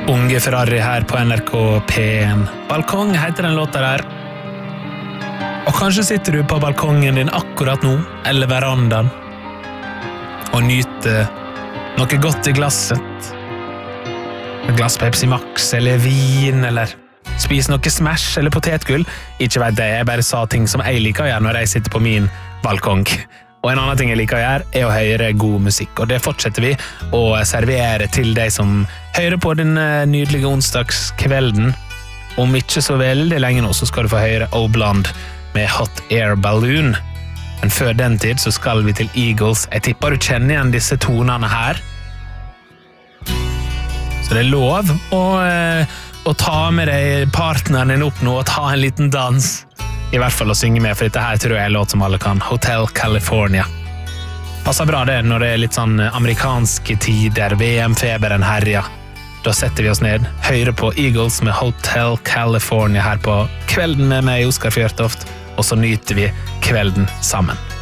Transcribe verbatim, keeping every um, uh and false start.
Unge Ferrari her på N R K P en. Balkong heter den låta der. Og kanskje sitter du på balkongen din akkurat nå, eller verandaen, og nyter noe godt i glasset. Et glass Pepsi Max, eller vin, eller spis noe Smash, eller potetgull. Ikke vet det, jeg bare sa ting som jeg liker å gjøre når jeg sitter på min balkong. Og en annen ting jeg liker å gjøre er å høre god musikk, og det fortsetter vi å servere til deg som hører på den nydelige onsdagskvelden. Om ikke så veldig lenge nå, så skal du få høre Oh Blonde med Hot Air Balloon. Men før den tid så skal vi til Eagles. Jeg tipper du kjenner igjen disse tonene her. Så det er lov å, å ta med deg partneren din opp nå og ta en liten dans. I hvert fall å synge med, for dette her tror jeg er en låt som alle kan. Hotel California. Passer bra det når det er litt sånn amerikanske tider, V M-feberen herja. Da setter vi oss ned, hører på Eagles med Hotel California her på Kvelden med meg, Oskar Fjørtoft, og så nyter vi kvelden sammen.